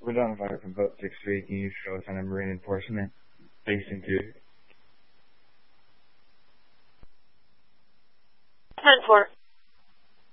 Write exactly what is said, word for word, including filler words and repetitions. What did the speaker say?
We're done fire from boat six three. Can you show us on a marine enforcement facing two? ten four.